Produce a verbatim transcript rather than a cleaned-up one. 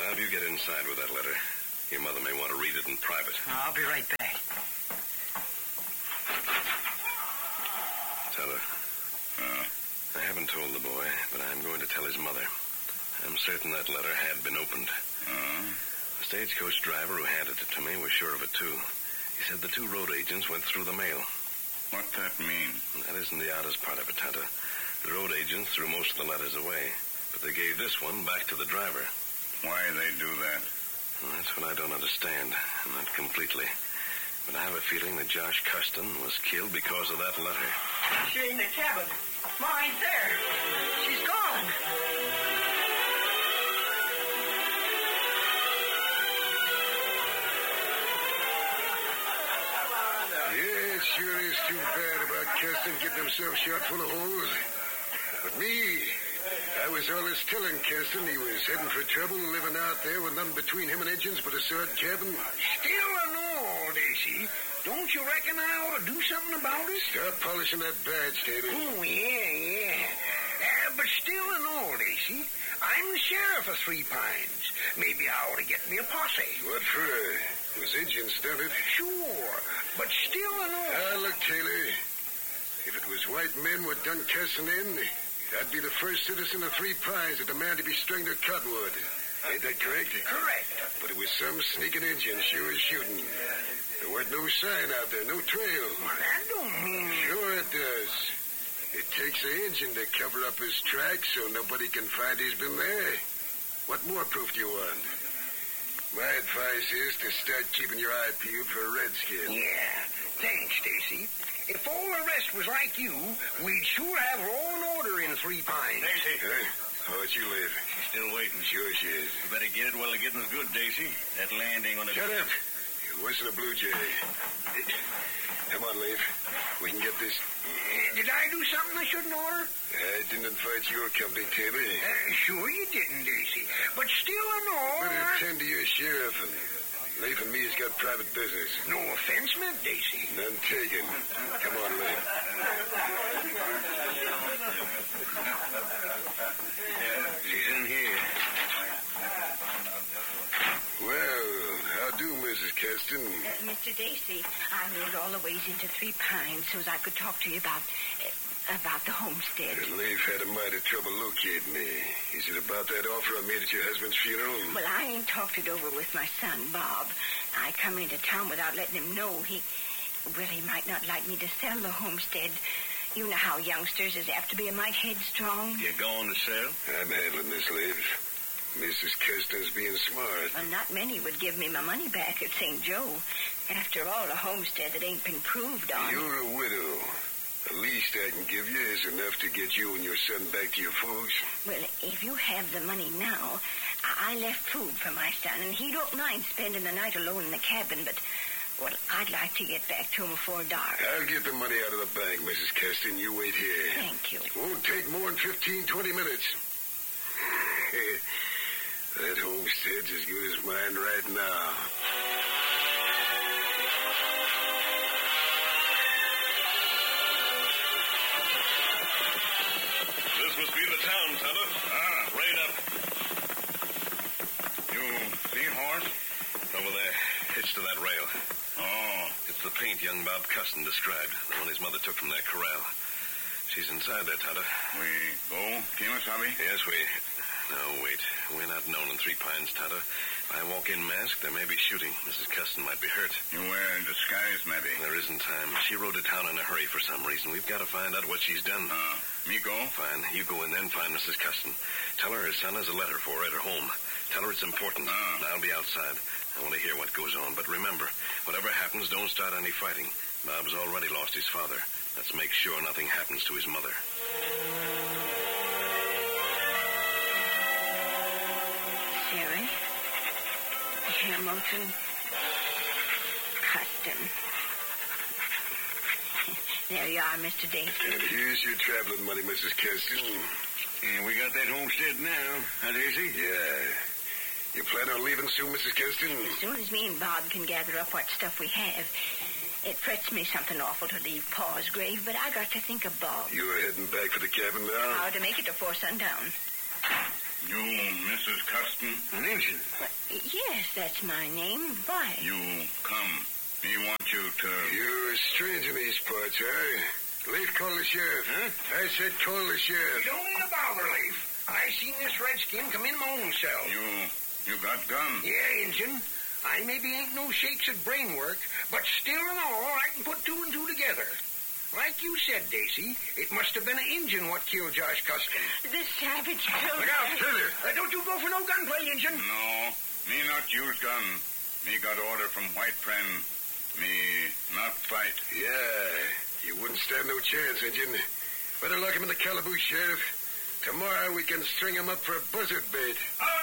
Bob, you get inside with that letter. Your mother may want to read it in private. I'll be right back. Tell her. Uh, I haven't told the boy, but I'm going to tell his mother. I'm certain that letter had been opened. uh, The stagecoach driver who handed it to me was sure of it, too. He said the two road agents went through the mail. what that mean? That isn't the oddest part of it, Tonto. The road agents threw most of the letters away, but they gave this one back to the driver. Why they do that? Well, that's what I don't understand. Not completely. But I have a feeling that Josh Custon was killed because of that letter. She ain't in the cabin. Ma ain't there. She's gone. Yeah, it sure is too bad about Custon getting himself shot full of holes. But me, I was always telling Custon he was heading for trouble living out there with nothing between him and engines but a sod cabin. Still and all, Daisy, don't you reckon I ought to do something about it? Stop polishing that badge, David. Oh, yeah, yeah. Uh, but still and all, Daisy, I'm the sheriff of Three Pines. Maybe I ought to get me a posse. What for? Was engines done it? Sure, but still and all... Ah, look, Taylor. If it was white men what done Custon in, I'd be the first citizen of Three Pines that demanded to be strung to cottonwood. Ain't that correct? Correct. But it was some sneaking engine sure as shooting. There weren't no sign out there, no trail. Well, that don't mean... Sure it does. It takes an engine to cover up his tracks so nobody can find he's been there. What more proof do you want? My advice is to start keeping your eye peeled for a redskin. Yeah, thanks, Stacy. If all the rest was like you, we'd sure have law and order in Three Pines. Daisy. Huh? How'd you live? She's still waiting. Sure she is. You better get it while the getting's good, Daisy. That land ain't gonna... Shut up. It wasn't a blue jay. Come on, Leif. We can get this... Uh, did I do something I shouldn't order? I didn't invite your company, Taylor. Uh, sure you didn't, Daisy. But still and all... Better attend to your sheriff, and Leif and me's got private business. No offense meant, Daisy. None taken. Come on, Leif. She's in here. Well, how do, Missus Custon? Uh, Mister Dacey, I rode all the ways into Three Pines so as I could talk to you about uh, about the homestead. And Leif had a mighty trouble locating me. Is it about that offer I made at your husband's funeral? Well, I ain't talked it over with my son, Bob. I come into town without letting him know. He, well, he might not like me to sell the homestead. You know how youngsters is apt to be a mite headstrong. You going to sell? I'm handling this, Leif. Missus Custon's being smart. Well, not many would give me my money back at Saint Joe. After all, a homestead that ain't been proved on. You're a widow. The least I can give you is enough to get you and your son back to your folks. Well, if you have the money now, I, I left food for my son, and he don't mind spending the night alone in the cabin, but, well, I'd like to get back to him before dark. I'll get the money out of the bank, Missus Custon. You wait here. Thank you. Won't take more than fifteen, twenty minutes. That homestead's as good as mine right now. This must be the town, Tonto. Ah. Rain up. You see horse? Over there, hitched to that rail. Oh. It's the paint young Bob Custon described, the one his mother took from that corral. She's inside there, Tonto. We go, Kemosabe? Yes, we... No, wait. We're not known in Three Pines, Tonto. If I walk in masked, there may be shooting. Missus Custon might be hurt. You wear a disguise, maybe. There isn't time. She rode to town in a hurry for some reason. We've got to find out what she's done. Uh, me go? Fine. You go in there and find Missus Custon. Tell her her son has a letter for her at her home. Tell her it's important. Uh. And I'll be outside. I want to hear what goes on. But remember, whatever happens, don't start any fighting. Bob's already lost his father. Let's make sure nothing happens to his mother. Sarah, Hamilton, Custon. There you are, Mister Dacey. And here's your traveling money, Missus Custon. And we got that homestead now, huh, Daisy? Yeah. You plan on leaving soon, Missus Custon? As soon as me and Bob can gather up what stuff we have. It frets me something awful to leave Pa's grave, but I got to think of Bob. You're heading back for the cabin now? How to make it before sundown. You, Missus Custon? An Injun. Well, yes, that's my name. Why? You come. Me want you to... You're a stranger in these parts, huh? Leif, call the sheriff. Huh? I said call the sheriff. You don't need a bother, Leif. I seen this redskin come in my own cell. You... you got gun? Yeah, Injun. I maybe ain't no shakes at brain work, but still and all, I can put two and two together. Like you said, Daisy, it must have been an Injun what killed Josh Custon. The savage killed... Look out, Taylor. Uh, don't you go for no gunplay, Injun. No, me not use gun. Me got order from white friend. Me not fight. Yeah, you wouldn't stand no chance, Injun. Better lock him in the calaboose, Sheriff. Tomorrow we can string him up for a buzzard bait. All